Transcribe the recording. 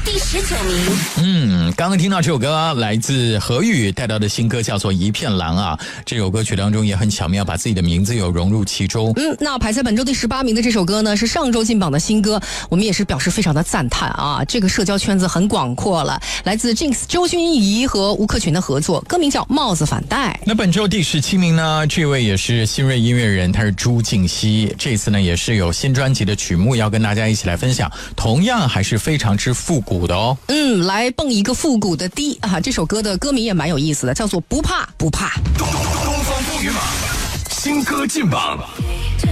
第19名。 刚刚听到这首歌来自何宇带到的新歌叫做《一片蓝》啊，这首歌曲当中也很巧妙把自己的名字有融入其中。 那排在本周第18名的这首歌呢，是上周进榜的新歌，我们也是表示非常的赞叹啊，这个社交圈子很广阔了，来自 Jinx 周薰怡和吴克群的合作，歌名叫《帽子反戴》。 那本周第17名呢，这位也是新锐音乐人，他是朱婧汐，这次呢也是有新专辑的曲目要跟大家一起来分享，同样还是非常之复古的哦。 来蹦一个复古的低啊！这首歌的歌名也蛮有意思的，叫做《不怕不怕》。 东方风雨马新歌进榜。